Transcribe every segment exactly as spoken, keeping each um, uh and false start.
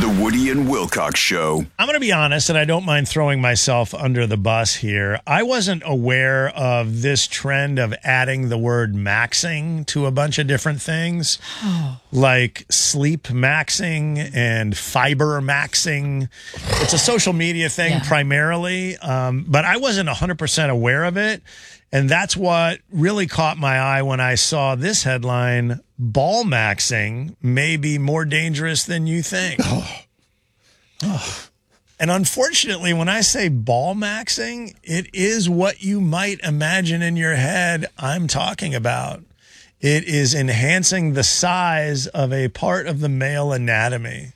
The Woody and Wilcox Show. I'm going to be honest, and I don't mind throwing myself under the bus here. I wasn't aware of this trend of adding the word maxing to a bunch of different things, like sleep maxing and fiber maxing. It's a social media thing Yeah. primarily, um, but I wasn't one hundred percent aware of it. And that's what really caught my eye when I saw this headline: ball maxing may be more dangerous than you think. Oh. Oh. And unfortunately, when I say ball maxing, it is what you might imagine in your head I'm talking about. It is enhancing the size of a part of the male anatomy.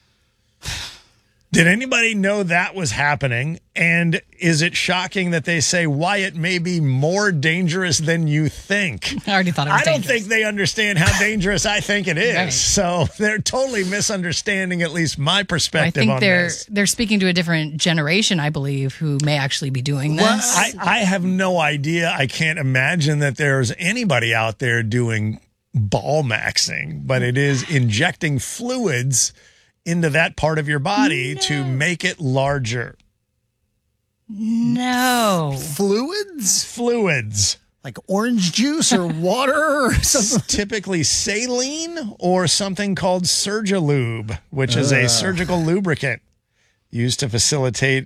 Did anybody know that was happening? And is it shocking that they say why it may be more dangerous than you think? I already thought it was I don't dangerous. think they understand how dangerous I think it is. Right. So they're totally misunderstanding at least my I perspective think on they're this. they're speaking to a different generation, I believe, who may actually be doing this. Well, I, I have no idea. I can't imagine that there's anybody out there doing ball maxing, but it is injecting fluids into that part of your body No. to make it larger. No. Fluids? Fluids. Like orange juice or water or something? Typically saline or something called Surgilube, which is a surgical lubricant used to facilitate